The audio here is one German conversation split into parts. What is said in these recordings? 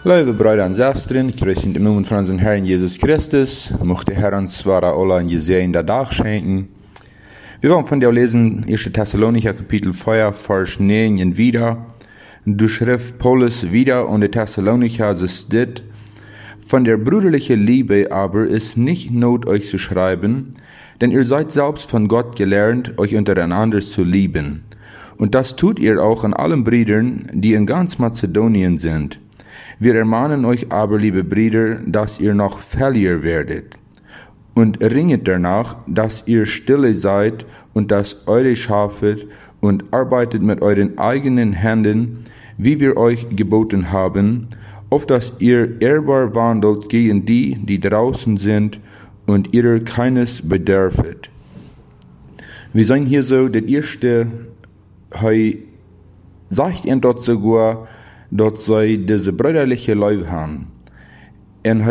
Lieve Brüder und Schwestern, ich grüße im Namen von unserem Herrn Jesus Christus. Möchte der Herr uns zwar alle einen gesegneten Tag schenken. Wir wollen von dir lesen, 1. Thessalonicher Kapitel 4, Vers 9 wieder. Du schrift Paulus wieder und der Thessalonicher ist dit. Von der brüderlichen Liebe aber ist nicht Not, euch zu schreiben, denn ihr seid selbst von Gott gelernt, euch untereinander zu lieben. Und das tut ihr auch an allen Brüdern, die in ganz Mazedonien sind. Wir ermahnen euch aber, liebe Brüder, dass ihr noch fähiger werdet. Und ringet danach, dass ihr stille seid und dass eure schafet und arbeitet mit euren eigenen Händen, wie wir euch geboten haben, auf dass ihr ehrbar wandelt gegen die, die draußen sind und ihrer keines bedürfet. Wir sagen hier so, das erste, sagt ihr dort sogar, dort sei diese brüderliche Leib haben. Und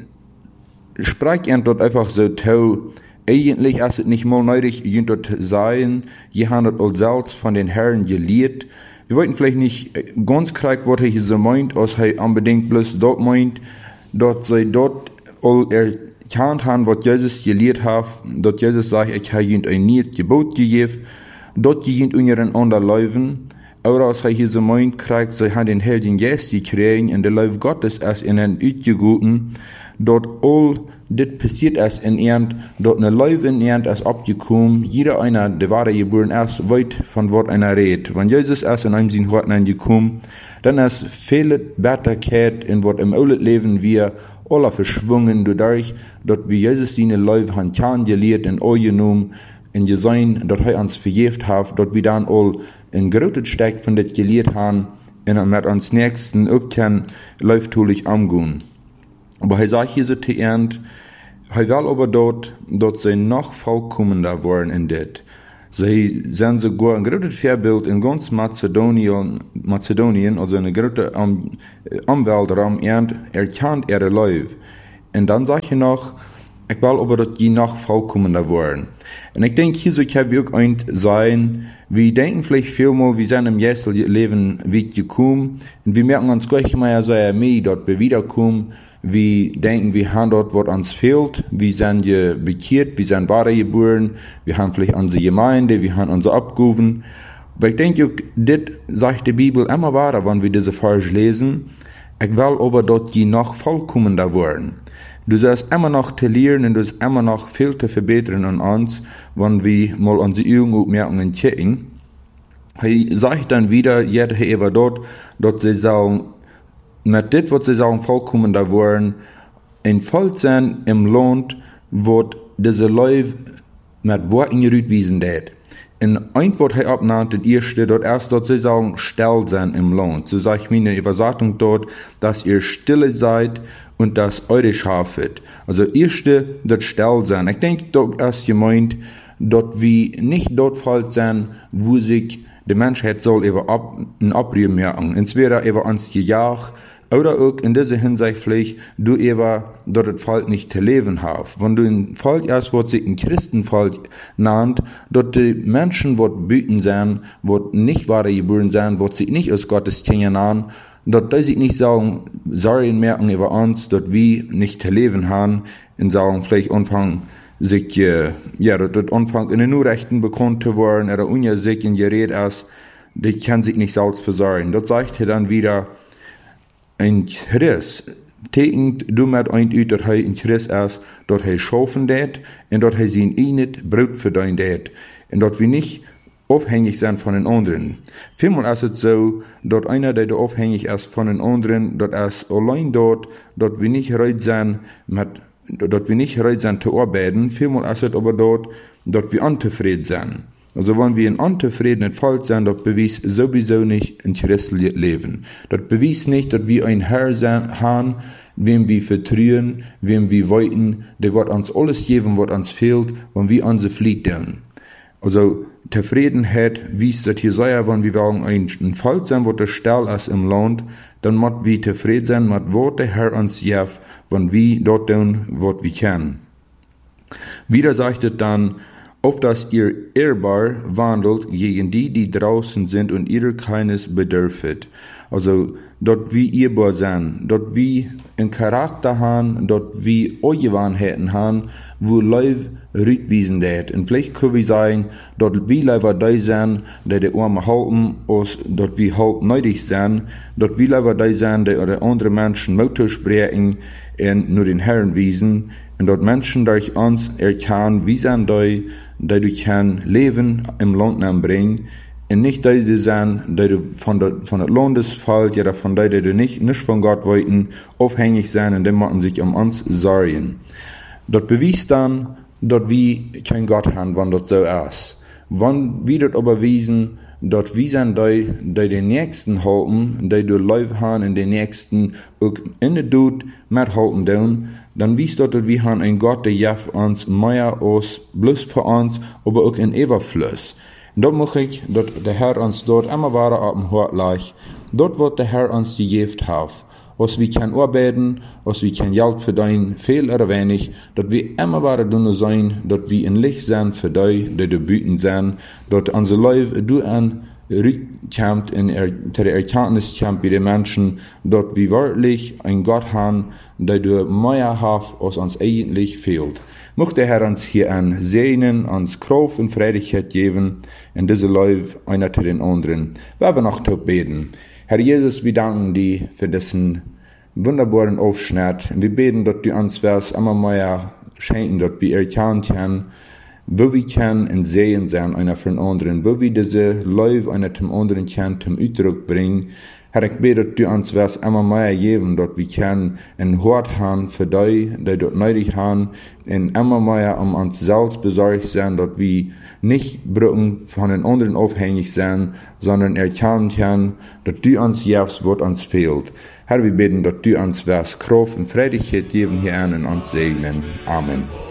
spricht ihr dort einfach so, eigentlich ist es nicht mal nötig, ihr dort sein, ihr habt es selbst von den Herren gelehrt. Wir wollten vielleicht nicht ganz kriegen, was hier so meint, als unbedingt bloß dort meint, dort sei dort all erkannt haben, was Jesus gelehrt hat, dort Jesus sagt, ich habe ihnen ein neues Gebot gegeben, dort gehen ihren anderen Leuven, oder als hier so meint, kriegt, sie haben den Heiligen Geist gekriegt, und der Leib Gottes ist ihnen ausgegoten, dort all das passiert ist in ihnen, dort eine Leib in ihnen ist abgekommen, jeder einer, der wahre geboren ist, weit von Wort einer redet. Wenn Jesus ist in einem sein Hort gekommen, dann ist viele Bitterkeit in Wort im alten Leben wir alle verschwungen, dadurch, dort wie Jesus seine Leib han kennengelernt und angenommen, in gesehen, dort uns vergeft hat, dort wir dann all in großes Stück von das gelehrt haben, und mit uns Nächsten auch kann läuftulich umgehen. Aber sagt hier so zu Ende, will aber dort sie noch vollkommender worden in das. Sie sind sogar ein großes Vorbild in ganz Mazedonien, also eine große Umweltraum, und erkannt ihre Leib. Und dann sage ich noch, ich will aber, dass die noch vollkommender werden. Und ich denke, hier so kann wir auch eins sein, wir denken vielleicht vielmal, wir sind im jetzigen Leben weit gekommen, und wir merken uns gleich mal sehr mehr, dort wir wiederkommen, wir denken, wir haben dort, was uns fehlt, wir sind ja bekehrt, wir sind wahre geboren, wir haben vielleicht unsere Gemeinde, wir haben unsere Abgaben. Aber ich denke, das sagt die Bibel immer weiter, wenn wir diese Vers lesen, ich will aber dort die noch vollkommender werden. Du sollst immer noch zu lernen und du hast immer noch viel zu verbessern an uns, wenn wir mal unsere Übungen checken. Er sagt dann wieder, jeder eben dort sie sagen, mit dem, was sie sagen, vollkommen da waren, in voll sein im Land, wo diese Leute mit Worten gerüht hat. In ein Wort abnannte, das erste, dort erst, dort sie sagen, still sein im Land. So sage ich meine Übersetzung dort, dass ihr stille seid und dass eure schafet. Also erste, das still sein. Ich denke, dort ist gemeint, dort wie nicht dort falsch sein, wo sich die Menschheit soll über ein Abrühren merken. Entweder über uns gejagt, oder auch in dieser Hinsicht vielleicht, du über dort das Volk nicht zu leben hast. Wenn du ein Volk erst, was sich ein Christenvolk nannt, dort die Menschen, die büten sind, die nicht wahre geboren sind, die sich nicht aus Gottes Kinder nahen, dort die sich nicht sagen, sorry merken über uns, dort wir nicht zu leben haben, und sagen vielleicht anfangen, sich, dort anfangen in den Urrechten bekannt zu werden, oder unsicher in Gerät ist, die kann sich nicht selbst versorgen. Dort sagt er dann wieder, ein Christ, tekent du mit ein uit, dat hij een Christ is, dat hij schaffen deed, en dat hij zijn eigen Brot verdient deed, en dat wir nicht abhängig sind von den anderen. Vielmal ist es so, dass einer, der abhängig ist von den anderen, dat ist allein dort, dass wir nicht bereit sind, zu arbeiten. Vielmal ist es aber dort, dass wir unzufrieden sind. Also wenn wir in unzufriedenen Fall sind, das beweist sowieso nicht ein christliches Leben. Das beweist nicht, dass wir ein Herr haben, wem wir vertrauen, wem wir wollten, der wird uns alles geben, was uns fehlt, wenn wir unsere Pflicht tun. Also Zufriedenheit, wie es das hier sei, wenn wir wollen ein Fall sein, wo der still ist im Land, dann müssen wir zufrieden sein mit was der Herr uns gibt, wenn wir dort tun, was wir können. Wieder sagt es dann, auf dass ihr ehrbar wandelt gegen die, die draußen sind und ihrer keines bedürfet. Also, dort wie ehrbar sein, dort wie ein Charakter haben, dort wie Angewohnheiten haben, wo Leute rückwiesen wird. Und vielleicht können wir sagen, dort wie Leute da sein, die Arme halten, als dort wie halt nötig sind, dort wie Leute da sein, die oder andere Menschen Motor sprechen und nur den Herrn wiesen, und dort Menschen durch uns erkennen, wie sind die du kann Leben im Land bringen, und nicht die sein, die du von der Landes fällt, oder von die du nicht von Gott wollten, aufhängig sein, und die machen sich um uns sorgen. Dort bewies dann, dort wie kein Gott haben, wann dort so ist. Wann wie dort aber wiesen, dort wie sind die den Nächsten halten, die du Leib haben, und den Nächsten auch in der Tod mithalten tun, dann wies dort, wir haben ein Gott, der jaff uns mehr aus, bloß für uns, aber auch in Überfluss. Und dort muss ich, dort der Herr uns dort immer weiter auf dem Hort leicht, dort wird der Herr uns die Gift haben. Als wir können arbeiten, als wir können Geld verdienen, viel oder wenig, dort wir immer weiter tun sein, dort wir ein Licht sein für die du bieten sind, dort unser Leib du an rückkommt in der Erkenntnis kommt bei den Menschen, dort wie wirklich ein Gott haben, der du mehr hast, als uns eigentlich fehlt. Möchte der Herr uns hier an segnen, uns Kraft und Freudigkeit geben, in diese Leib einer zu den anderen. Wir werden noch beten. Herr Jesus, wir danken dir für diesen wunderbaren Aufschnitt. Und wir beten, dass du uns was immer mehr schenken, dass wir erkennen können, wo wir können und sehen sein, einer von anderen, wo wir diese Leute einer zum anderen können zum Ausdruck bringen. Herr, ich bete, dass du uns was immer mehr geben, dass wir können ein Hort haben für die dort nötig haben, und immer mehr uns selbst besorgt sein, dass wir nicht brücken von den anderen aufhängig sein, sondern erkennen können, dass du uns gibst, was uns fehlt. Herr, wir beten, dass du uns was Kraft und Freudigkeit geben hier an und uns segnen. Amen.